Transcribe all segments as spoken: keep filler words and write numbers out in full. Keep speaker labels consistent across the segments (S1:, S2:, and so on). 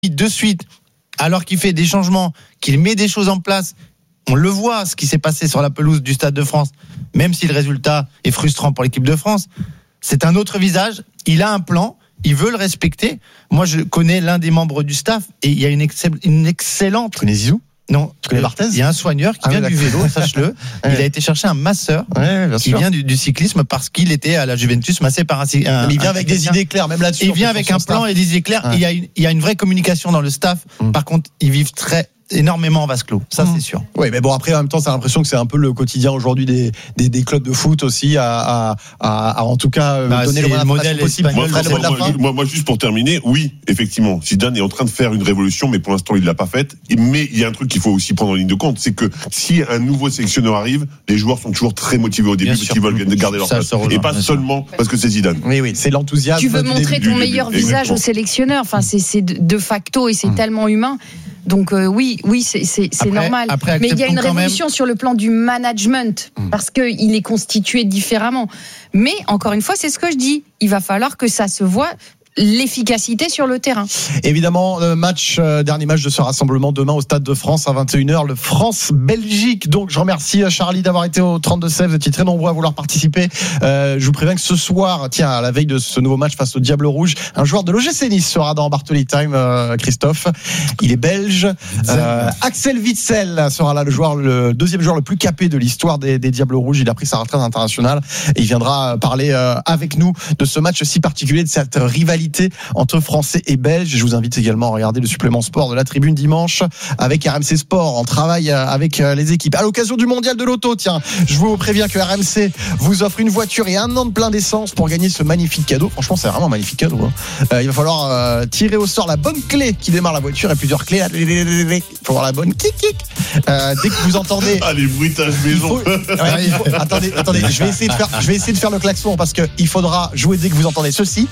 S1: de suite, alors qu'il fait des changements, qu'il met des choses en place, on le voit, ce qui s'est passé sur la pelouse du Stade de France, même si le résultat est frustrant pour l'équipe de France, c'est un autre visage, il a un plan, il veut le respecter. Moi, je connais l'un des membres du staff et il y a une, ex- une excellente...
S2: Tu connais Zizou ?
S1: Non,
S2: tu connais Barthez ?
S1: Il y a un soigneur qui
S2: ah,
S1: vient
S2: oui,
S1: du vélo, sache-le.
S2: ouais.
S1: Il a été chercher un masseur
S2: ouais, bien
S1: qui
S2: sûr.
S1: vient du, du cyclisme parce qu'il était à la Juventus massé par un. un
S2: Mais il vient
S1: un
S2: avec des idées claires, même là-dessus.
S1: Il vient avec un plan et des idées claires. Ouais. Il y a une, il y a une vraie communication dans le staff. Mmh. Par contre, ils vivent très énormément en vase clos, ça mmh. c'est sûr.
S2: Oui, mais bon après en même temps, c'est l'impression que c'est un peu le quotidien aujourd'hui des des, des clubs de foot aussi à à, à, à en tout cas bah, donner le, le modèle possible.
S3: Moi, moi, moi, moi, moi, juste pour terminer, oui, effectivement, Zidane est en train de faire une révolution, mais pour l'instant, il l'a pas faite. Mais il y a un truc qu'il faut aussi prendre en ligne de compte, c'est que si un nouveau sélectionneur arrive, les joueurs sont toujours très motivés au début bien parce sûr. qu'ils veulent garder leur place, et pas seulement parce que c'est Zidane.
S2: Oui, oui, c'est l'enthousiasme.
S4: Tu veux montrer ton meilleur visage au sélectionneur. Enfin, c'est c'est de facto et c'est mmh. tellement humain. Donc euh, oui, oui, c'est, c'est, c'est après, normal. Après, mais il y a une révolution même... sur le plan du management mmh. parce que il est constitué différemment. Mais encore une fois, c'est ce que je dis. Il va falloir que ça se voit. L'efficacité sur le terrain.
S2: Évidemment, le match, euh, dernier match de ce rassemblement demain au Stade de France à vingt et une heures, le France-Belgique. Donc, je remercie Charlie d'avoir été au trente-deux seize. Vous étiez très nombreux à vouloir participer. Euh, je vous préviens que ce soir, tiens, à la veille de ce nouveau match face au Diable Rouge, un joueur de l'O G C Nice sera dans Bartoli Time, euh, Christophe. Il est belge. Euh, Axel Witsel sera là, le joueur, le deuxième joueur le plus capé de l'histoire des, des Diables Rouges. Il a pris sa retraite internationale et il viendra parler euh, avec nous de ce match si particulier, de cette rivalité entre Français et Belges. Je vous invite également à regarder le supplément sport de la Tribune dimanche avec R M C Sport en travail avec les équipes. À l'occasion du mondial de l'auto, tiens, je vous préviens que R M C vous offre une voiture et un an de plein d'essence pour gagner ce magnifique cadeau. Franchement, c'est vraiment un magnifique cadeau. Hein. Euh, il va falloir euh, tirer au sort la bonne clé qui démarre la voiture et plusieurs clés pour avoir la bonne kick kick. Euh, dès que vous entendez.
S3: Ah, les bruitages maison.
S2: Il faut... ouais, il faut... Attendez, attendez, je vais essayer de faire, je vais essayer de faire le klaxon parce que il faudra jouer dès que vous entendez ceci.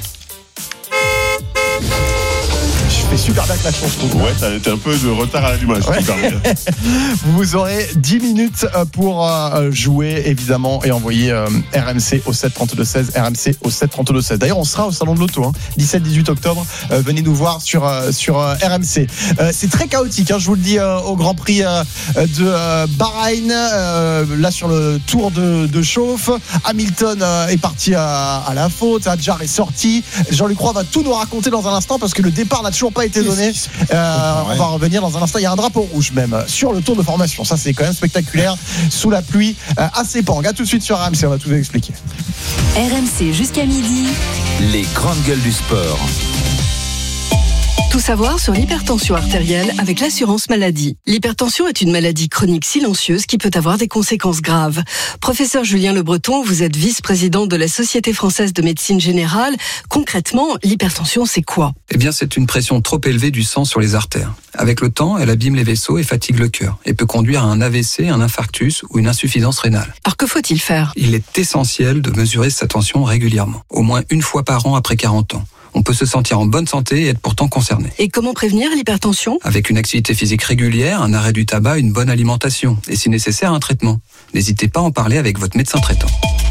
S2: Je fais super bien avec la chanson.
S3: Ouais, t'as, t'as un peu de retard à l'allumage. Ouais.
S2: Vous aurez dix minutes pour euh, jouer, évidemment, et envoyer euh, R M C au sept trente-deux seize. R M C au sept trente-deux seize. D'ailleurs, on sera au Salon de l'Auto, hein, dix-sept dix-huit octobre. Euh, venez nous voir sur, euh, sur euh, R M C. Euh, c'est très chaotique, hein, je vous le dis, euh, au Grand Prix euh, de euh, Bahreïn. Euh, là, sur le tour de, de chauffe. Hamilton euh, est parti à, à la faute. Hadjar est sorti. Jean-Luc Roy va tout nous raconter dans un instant parce que le départ n'a toujours pas été donné. Euh, on va revenir dans un instant. Il y a un drapeau rouge même sur le tour de formation. Ça, c'est quand même spectaculaire. Sous la pluie, euh, à Sepang. À tout de suite sur R M C. On va tout expliquer.
S5: R M C jusqu'à midi.
S6: Les grandes gueules du sport.
S5: Tout savoir sur l'hypertension artérielle avec l'assurance maladie. L'hypertension est une maladie chronique silencieuse qui peut avoir des conséquences graves. Professeur Julien Le Breton, vous êtes vice-président de la Société française de médecine générale. Concrètement, l'hypertension, c'est quoi ?
S7: Eh bien, c'est une pression trop élevée du sang sur les artères. Avec le temps, elle abîme les vaisseaux et fatigue le cœur et peut conduire à un A V C, un infarctus ou une insuffisance rénale.
S5: Alors que faut-il faire ?
S7: Il est essentiel de mesurer sa tension régulièrement, au moins une fois par an après quarante ans. On peut se sentir en bonne santé et être pourtant concerné.
S5: Et comment prévenir l'hypertension ?
S7: Avec une activité physique régulière, un arrêt du tabac, une bonne alimentation et si nécessaire un traitement. N'hésitez pas à en parler avec votre médecin traitant.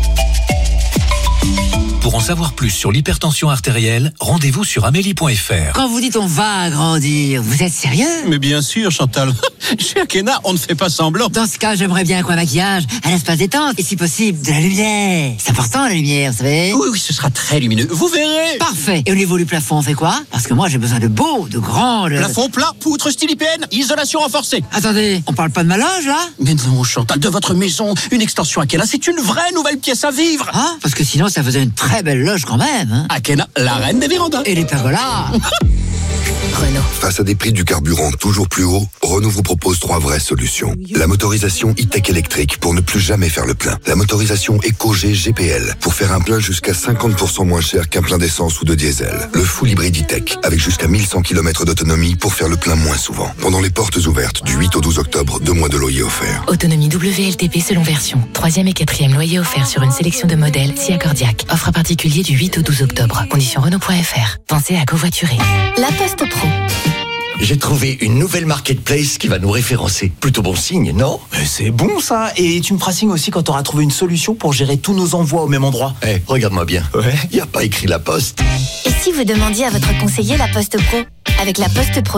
S6: Pour en savoir plus sur l'hypertension artérielle, rendez-vous sur amélie point f r.
S8: Quand vous dites on va grandir, vous êtes sérieux ?
S9: Mais bien sûr, Chantal. Chez Akena, on ne fait pas semblant.
S8: Dans ce cas, j'aimerais bien qu'un maquillage, un espace détente, et si possible, de la lumière. C'est important, la lumière, vous savez ?
S9: Oui, oui, ce sera très lumineux. Vous verrez.
S8: Parfait. Et au niveau du plafond, on fait quoi ? Parce que moi, j'ai besoin de beau, de grand... De...
S9: Plafond plat, poutre style I P N, isolation renforcée.
S8: Attendez, on parle pas de ma loge, là ?
S9: Mais non, Chantal, de votre maison, une extension Akena, c'est une vraie nouvelle pièce à vivre.
S8: Ah, parce que sinon, ça faisait une très belle loge quand même. Hein.
S9: Akena, la reine des vérandas.
S8: Et les pergolas.
S5: Renault.
S10: Face à des prix du carburant toujours plus hauts, Renault vous propose trois vraies solutions. La motorisation e-tech électrique pour ne plus jamais faire le plein. La motorisation EcoG G P L pour faire un plein jusqu'à cinquante pour cent moins cher qu'un plein d'essence ou de diesel. Le full hybride e-tech avec jusqu'à mille cent kilomètres d'autonomie pour faire le plein moins souvent. Pendant les portes ouvertes du huit au douze octobre, deux mois de loyer offert.
S5: Autonomie W L T P selon version. Troisième et quatrième loyer offert sur une sélection de modèles si accordiaque. Offre particulier du huit au douze octobre. Conditions Renault point f r. Pensez à covoiturer.
S11: La Poste Pro. j'ai trouvé une nouvelle marketplace qui va nous référencer. Plutôt bon signe, non?
S12: Mais c'est bon ça. Et tu me feras signe aussi quand tu auras trouvé une solution pour gérer tous nos envois au même endroit.
S11: Eh, hey, regarde-moi bien.
S12: Ouais.
S11: Il n'y a pas écrit La Poste.
S13: Et si vous demandiez à votre conseiller La Poste Pro? Avec La Poste Pro